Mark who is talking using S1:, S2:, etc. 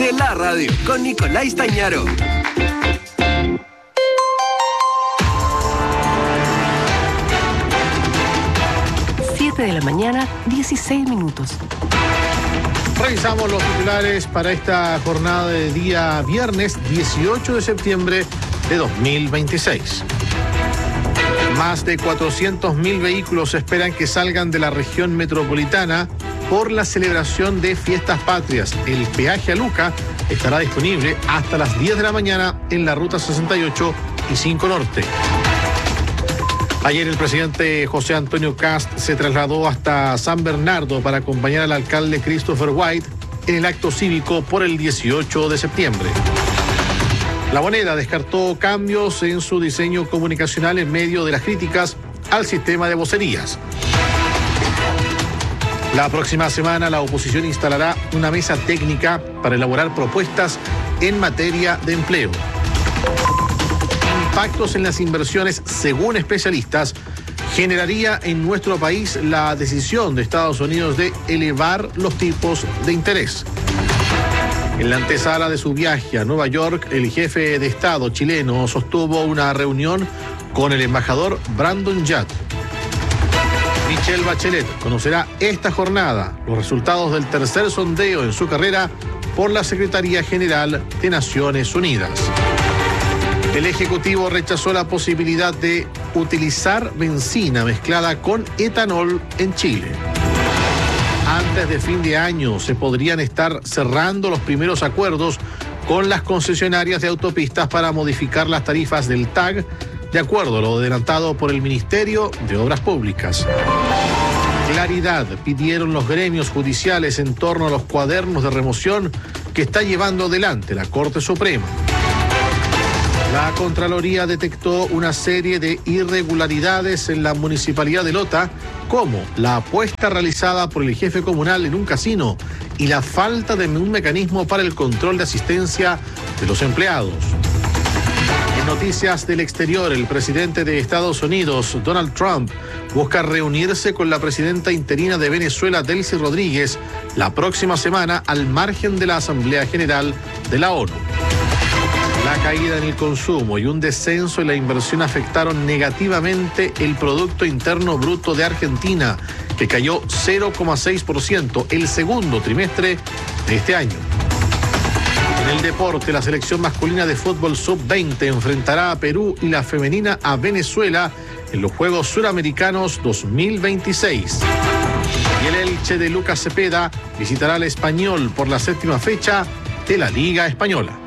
S1: de la radio con Nicolás Tañaro.
S2: 7 de la mañana, 16 minutos.
S3: Revisamos los titulares para esta jornada de día viernes 18 de septiembre de 2026. Más de 400.000 vehículos esperan que salgan de la región metropolitana por la celebración de fiestas patrias. El peaje a Luca estará disponible hasta las 10 de la mañana en la ruta 68 y 5 Norte. Ayer el presidente José Antonio Kast se trasladó hasta San Bernardo para acompañar al alcalde Christopher White en el acto cívico por el 18 de septiembre. La Moneda descartó cambios en su diseño comunicacional en medio de las críticas al sistema de vocerías. La próxima semana la oposición instalará una mesa técnica para elaborar propuestas en materia de empleo. Impactos en las inversiones, según especialistas, generaría en nuestro país la decisión de Estados Unidos de elevar los tipos de interés. En la antesala de su viaje a Nueva York, el jefe de Estado chileno sostuvo una reunión con el embajador Brandon Judd. Michelle Bachelet conocerá esta jornada los resultados del tercer sondeo en su carrera por la Secretaría General de Naciones Unidas. El Ejecutivo rechazó la posibilidad de utilizar benzina mezclada con etanol en Chile. Antes de fin de año se podrían estar cerrando los primeros acuerdos con las concesionarias de autopistas para modificar las tarifas del TAG, de acuerdo a lo adelantado por el Ministerio de Obras Públicas. Claridad pidieron los gremios judiciales en torno a los cuadernos de remoción que está llevando adelante la Corte Suprema. La Contraloría detectó una serie de irregularidades en la municipalidad de Lota, como la apuesta realizada por el jefe comunal en un casino y la falta de un mecanismo para el control de asistencia de los empleados. En noticias del exterior, el presidente de Estados Unidos, Donald Trump, busca reunirse con la presidenta interina de Venezuela, Delcy Rodríguez, la próxima semana al margen de la Asamblea General de la ONU. La caída en el consumo y un descenso en la inversión afectaron negativamente el Producto Interno Bruto de Argentina, que cayó 0,6% el segundo trimestre de este año. En el deporte, la selección masculina de fútbol sub-20 enfrentará a Perú y la femenina a Venezuela en los Juegos Suramericanos 2026. Y el Elche de Lucas Cepeda visitará al Español por la 7ª fecha de la Liga Española.